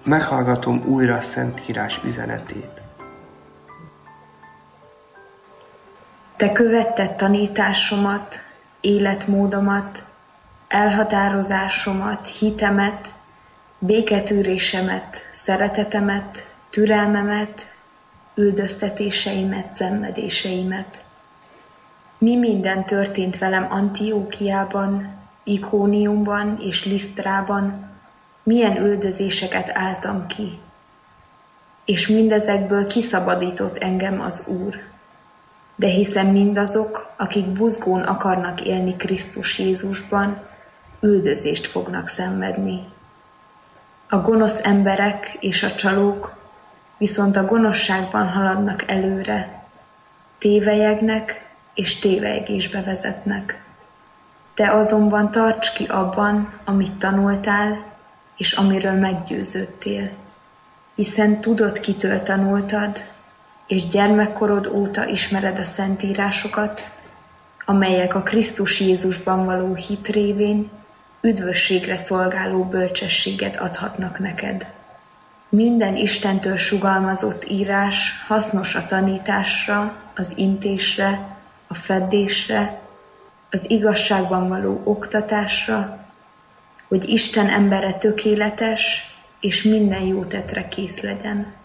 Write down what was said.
Meghallgatom újra Szentírás üzenetét. Te követted tanításomat, életmódomat, elhatározásomat, hitemet, béketűrésemet, szeretetemet, türelmemet, üldöztetéseimet, szenvedéseimet. Mi minden történt velem Antiókiában, Ikóniumban és Lisztrában, milyen üldözéseket álltam ki, és mindezekből kiszabadított engem az Úr. De hiszen mindazok, akik buzgón akarnak élni Krisztus Jézusban, üldözést fognak szenvedni. A gonosz emberek és a csalók viszont a gonoszságban haladnak előre, tévelyegnek és tévelyegésbe vezetnek. Te azonban tarts ki abban, amit tanultál, és amiről meggyőződtél, hiszen tudod, kitől tanultad, és gyermekkorod óta ismered a szentírásokat, amelyek a Krisztus Jézusban való hit révén üdvösségre szolgáló bölcsességet adhatnak neked. Minden Istentől sugalmazott írás hasznos a tanításra, az intésre, a feddésre, az igazságban való oktatásra, hogy Isten embere tökéletes és minden jó tettre kész legyen.